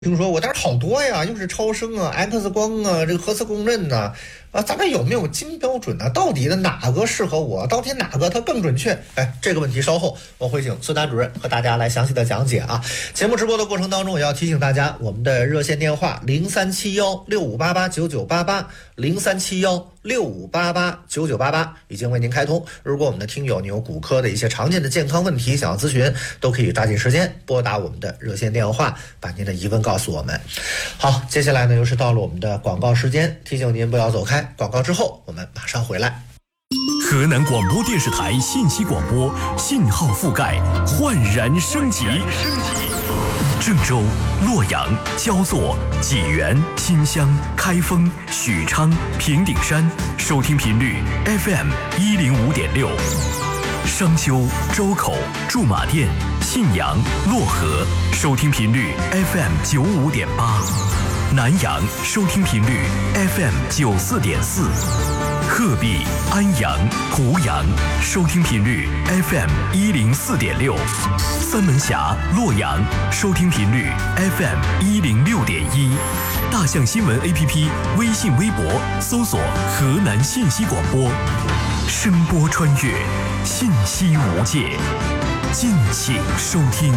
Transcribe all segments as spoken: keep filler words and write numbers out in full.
听说我，但是好多呀，又是超声啊、X 光啊、这个核磁共振呐、啊，啊，咱们有没有金标准呢、啊？到底的哪个适合我？到底哪个它更准确？哎，这个问题稍后我会请孙丹主任和大家来详细的讲解啊。节目直播的过程当中，也要提醒大家，我们的热线电话零三七幺六五八八九九八八零三七幺六五八八九九八八已经为您开通。如果我们的听友你有骨科的一些常见的健康问题想要咨询，都可以抓紧时间拨打我们的热线电话，把您的疑问告诉我们。好，接下来呢又是到了我们的广告时间，提醒您不要走开，广告之后我们马上回来。 河南广播电视台信息广播信号覆盖焕然升级，郑州、洛阳、焦作、济源、新乡、开封、许昌、平顶山收听频率 F M 一零五点六，商丘、周口、驻马店、信阳、漯河收听频率 F M 九五点八，南阳收听频率 F M 九四点四，鹤壁、安阳、湖阳收听频率 F M 一零四点六，三门峡、洛阳收听频率 F M 一零六点一，大象新闻 A P P 微信微博搜索河南信息广播，声波穿越，信息无界，敬请收听。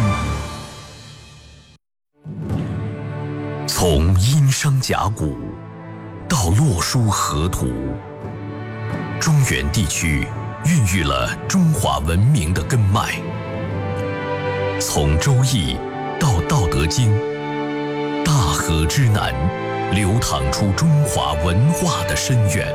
从殷商甲骨到洛书河图，中原地区孕育了中华文明的根脉。从周易到道德经，大河之南流淌出中华文化的深渊。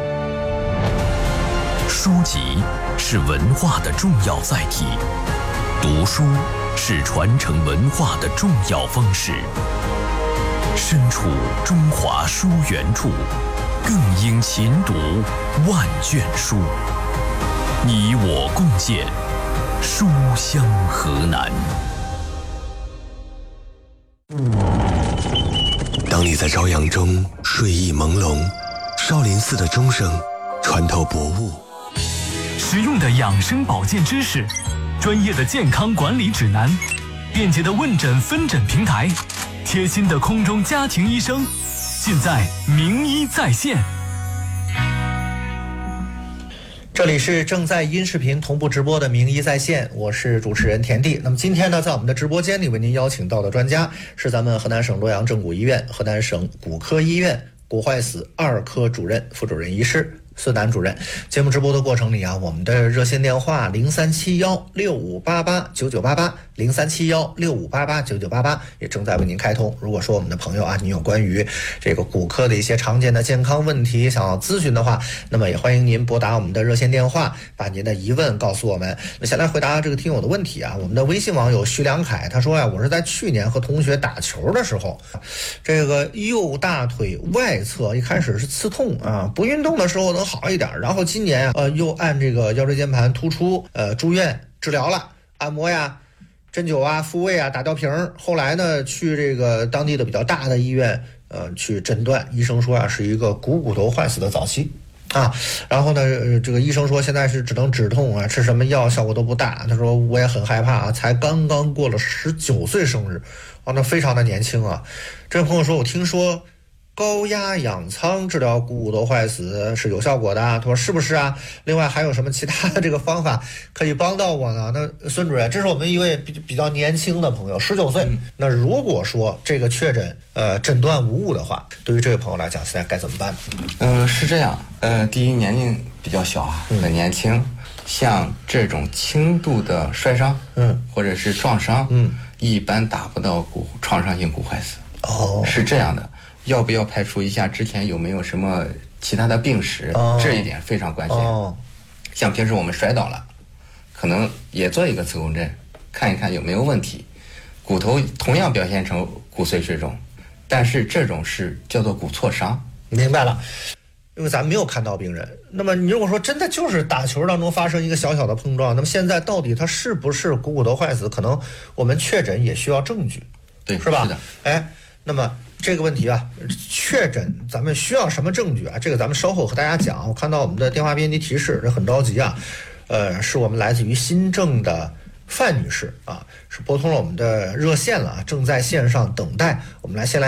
书籍是文化的重要载体，读书是传承文化的重要方式。身处中华书源处，更应勤读万卷书。你我共建书香河南。 当你在朝阳中睡意朦胧，少林寺的钟声穿透薄雾， 实用的养生保健知识，专业的健康管理指南，便捷的问诊分诊平台，贴心的空中家庭医生，尽在名医在线。 这里是正在音视频同步直播的名医在线，我是主持人田地。那么今天呢，在我们的直播间里为您邀请到的专家是咱们河南省洛阳正骨医院河南省骨科医院骨坏死二科主任、副主任医师孙楠主任。节目直播的过程里啊，我们的热线电话零三七幺六五八八九九八八零三七幺六五八八九九八八也正在为您开通。如果说我们的朋友啊，你有关于这个骨科的一些常见的健康问题想要咨询的话，那么也欢迎您拨打我们的热线电话，把您的疑问告诉我们。那先来回答这个听友的问题啊，我们的微信网友徐良凯他说呀、啊，我是在去年和同学打球的时候，这个右大腿外侧一开始是刺痛啊，不运动的时候能好一点，然后今年呃又按这个腰椎间盘突出呃住院治疗了，按摩呀、针灸啊、复位啊、打吊瓶，后来呢去这个当地的比较大的医院呃去诊断，医生说啊是一个股骨头坏死的早期啊，然后呢、呃、这个医生说现在是只能止痛啊，吃什么药效果都不大。他说我也很害怕啊，才刚刚过了十九岁生日啊，那非常的年轻啊。这位朋友说我听说高压氧舱治疗股骨头坏死是有效果的，他说是不是啊？另外还有什么其他的这个方法可以帮到我呢？那孙主任，这是我们一位比比较年轻的朋友，十九岁、嗯。那如果说这个确诊呃诊断无误的话，对于这位朋友来讲，现在该怎么办？ 呃，是这样，呃，第一年龄比较小啊，很年轻，嗯、像这种轻度的摔伤，嗯，或者是撞伤，嗯，一般达不到骨创伤性骨坏死。哦，是这样的。要不要排除一下之前有没有什么其他的病史、哦、这一点非常关键、哦、像平时我们摔倒了，可能也做一个磁共振，看一看有没有问题。骨头同样表现成骨髓水肿，但是这种是叫做骨挫伤。 明白了，因为咱没有看到病人，那么你如果说真的就是打球当中发生一个小小的碰撞，那么现在到底它是不是股骨头坏死，可能我们确诊也需要证据， 对， 是吧？ 是的。 哎，那么这个问题啊，确诊咱们需要什么证据啊？这个咱们稍后和大家讲。我看到我们的电话编辑提示，这很着急啊。呃，是我们来自于新政的范女士啊，是拨通了我们的热线了啊，正在线上等待。我们来先来。